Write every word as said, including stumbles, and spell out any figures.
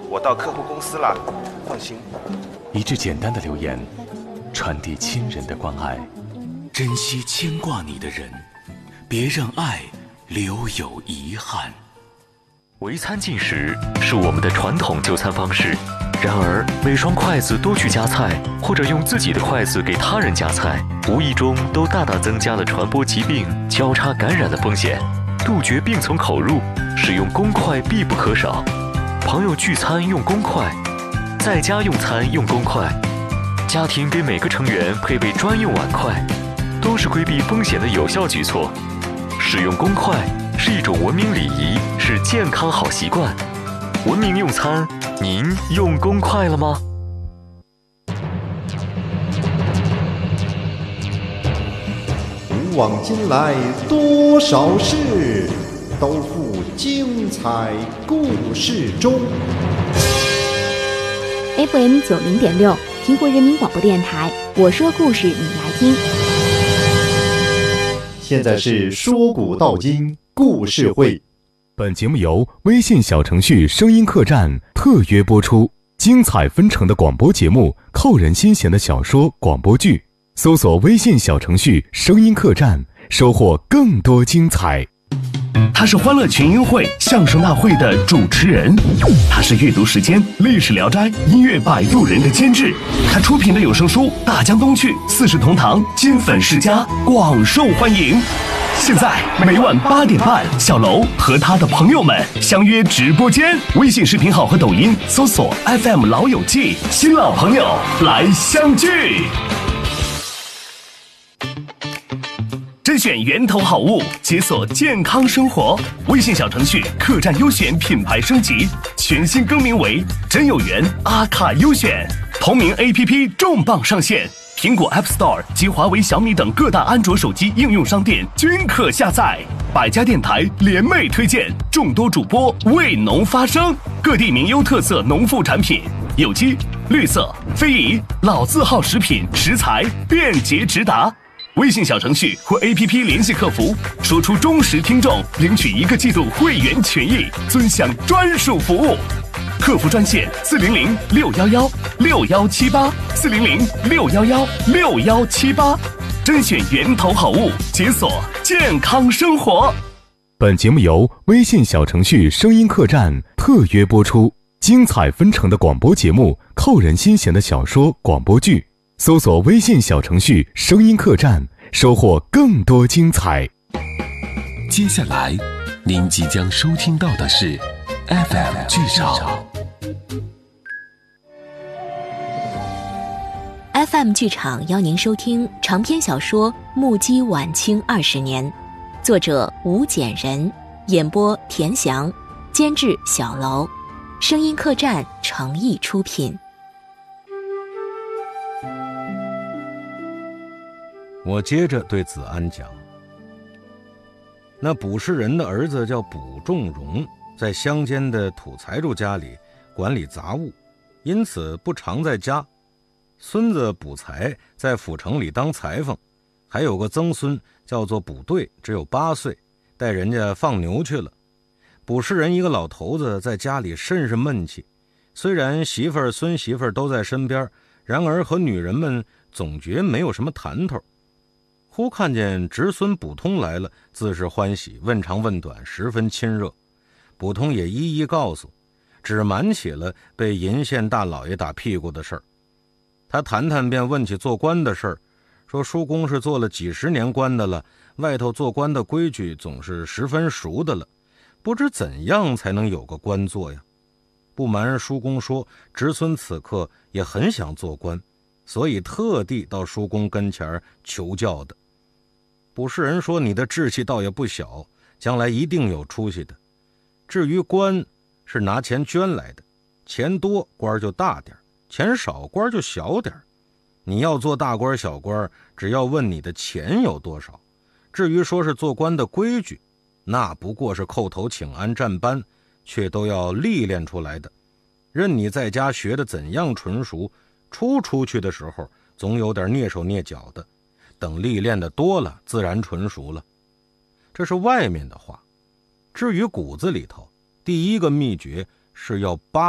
我到客户公司了，放心。 一句简单的留言，传递亲人的关爱。 珍惜牵挂你的人，别让爱留有遗憾。 围餐进食是我们的传统就餐方式，然而每双筷子都去夹菜，或者用自己的筷子给他人夹菜，无意中都大大增加了传播疾病、交叉感染的风险。杜绝病从口入，使用公筷必不可少。朋友聚餐用公筷，在家用餐用公筷，家庭给每个成员配备专用碗筷，都是规避风险的有效举措。使用公筷是一种文明礼仪，是健康好习惯。文明用餐，您用公筷了吗？ 古往今来多少事，都付精彩故事中。 F M 九零点六，苹果人民广播电台，我说故事，你来听。 现在是说古道今故事会。 本节目由微信小程序声音客栈特约播出，精彩纷呈的广播节目，扣人心弦的小说广播剧，搜索微信小程序声音客栈，收获更多精彩。 他是欢乐群英会相声大会的主持人，他是阅读时间历史聊斋音乐摆渡人的监制，他出品的有声书大江东去四世同堂金粉世家广受欢迎。现在每晚八点半，小楼和他的朋友们相约直播间，微信视频号和抖音搜索 F M 老友记，新老朋友来相聚。甄选源头好物，解锁健康生活。微信小程序客栈优选品牌升级，全新更名为真有缘阿卡优选。同名 A P P 重磅上线，苹果 App Store 及华为、小米等各大安卓手机应用商店均可下载。百家电台联袂推荐，众多主播为农发声，各地名优特色农副产品，有机、绿色、非遗、老字号食品食材便捷直达。微信小程序或 A P P 联系客服，说出忠实听众，领取一个季度会员权益，尊享专属服务。客服专线四零零六幺幺六幺七八四零零六幺幺六幺七八，甄选源头好物，解锁健康生活。 本节目由微信小程序声音客栈特约播出，精彩纷呈的广播节目，扣人心弦的小说广播剧。搜索微信小程序声音客栈，收获更多精彩。 接下来您即将收听到的是 F M 剧场。 F M 剧场邀您收听长篇小说《目击晚清二十年》，作者吴简人，演播田翔，监制小楼，声音客栈诚意出品。 我接着对子安讲，那卜氏人的儿子叫卜仲荣，在乡间的土财主家里管理杂物，因此不常在家。孙子卜才在府城里当裁缝，还有个曾孙叫做卜对，只有八岁，带人家放牛去了。卜氏人一个老头子在家里甚是闷气，虽然媳妇儿孙媳妇儿都在身边，然而和女人们总觉没有什么谈头。忽看见侄孙卜通来了，自是欢喜，问长问短，十分亲热。卜通也一一告诉，只瞒起了被鄞县大老爷打屁股的事儿。他谈谈便问起做官的事儿，说叔公是做了几十年官的了，外头做官的规矩总是十分熟的了，不知怎样才能有个官做呀。不瞒叔公说，侄孙此刻也很想做官，所以特地到叔公跟前求教的。卜氏人说，你的志气倒也不小，将来一定有出息的。至于官是拿钱捐来的，钱多官就大点，钱少官就小点。你要做大官小官，只要问你的钱有多少。至于说是做官的规矩，那不过是叩头请安站班，却都要历练出来的。任你在家学的怎样纯熟，出出去的时候总有点蹑手蹑脚的，等历练的多了，自然纯熟了。这是外面的话。至于骨子里头，第一个秘诀是要扒